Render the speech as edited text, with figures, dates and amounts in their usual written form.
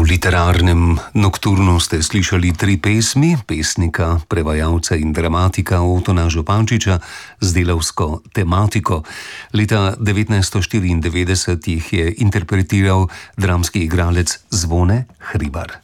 literarnem nokturnu ste slišali 3 pesmi pesnika, prevajalca in dramatika Otona Župančiča z delavsko tematiko. Leta 1994 jih je interpretiral dramski igralec Zvone Hribar.